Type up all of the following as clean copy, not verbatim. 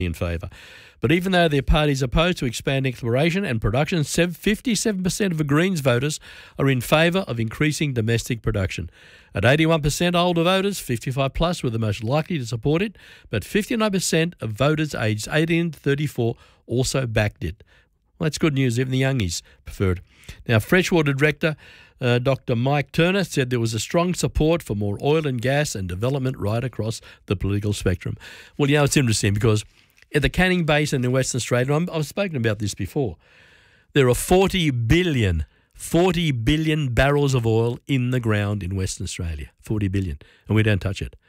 in favour. But even though their parties opposed to expanding exploration and production, 57% of the Greens voters are in favour of increasing domestic production. At 81%, older voters, 55 plus, were the most likely to support it, but 59% of voters aged 18 to 34 also backed it. Well, that's good news. Even the youngies prefer it. Now, Freshwater Director Dr. Mike Turner said there was a strong support for more oil and gas and development right across the political spectrum. Well, you know, it's interesting because at the Canning Basin in Western Australia, I've spoken about this before, there are 40 billion barrels of oil in the ground in Western Australia. 40 billion. And we don't touch it.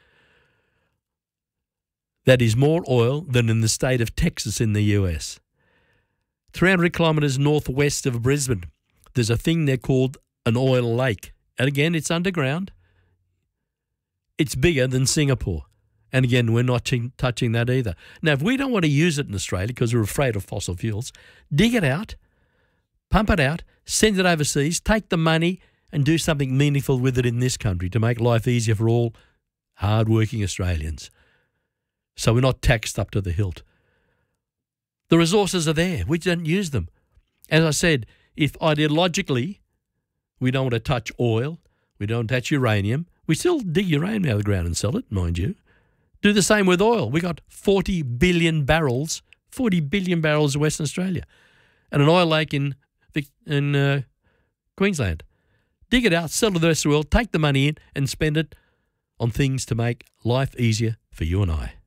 That is more oil than in the state of Texas in the US. 300 kilometres northwest of Brisbane, there's a thing there called an oil lake. And again, it's underground. It's bigger than Singapore. And again, we're not touching that either. Now, if we don't want to use it in Australia because we're afraid of fossil fuels, dig it out, pump it out, send it overseas, take the money and do something meaningful with it in this country to make life easier for all hard-working Australians. So we're not taxed up to the hilt. The resources are there. We don't use them. As I said, if ideologically we don't want to touch oil, we don't touch uranium, we still dig uranium out of the ground and sell it, mind you. Do the same with oil. We got 40 billion barrels of Western Australia and an oil lake in Queensland. Dig it out, sell to the rest of the world, take the money in and spend it on things to make life easier for you and I.